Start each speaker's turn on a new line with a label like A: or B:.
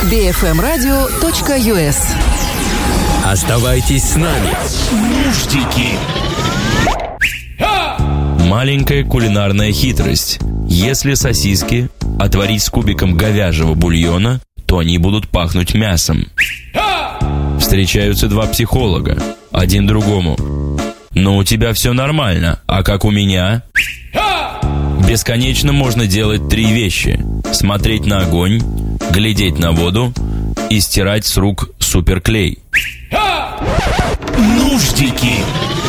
A: bfmradio.us.
B: Оставайтесь с нами. Нуждики.
C: Маленькая кулинарная хитрость. Если сосиски отварить с кубиком говяжьего бульона, то они будут пахнуть мясом. Встречаются два психолога. Один другому: «Ну, у тебя все нормально, а как у меня?» Бесконечно можно делать три вещи: смотреть на огонь, глядеть на воду и стирать с рук суперклей.
B: Нуждики.